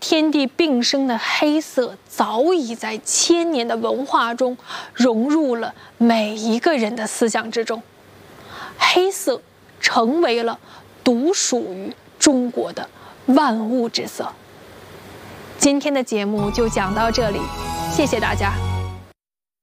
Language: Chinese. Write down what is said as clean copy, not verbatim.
天地并生的黑色早已在千年的文化中融入了每一个人的思想之中，黑色成为了独属于中国的万物之色。今天的节目就讲到这里，谢谢大家。